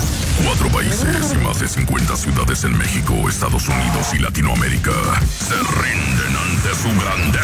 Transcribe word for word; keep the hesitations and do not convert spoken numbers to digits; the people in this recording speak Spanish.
Cuatro países y más de cincuenta ciudades en México, Estados Unidos y Latinoamérica se rinden ante su grandeza.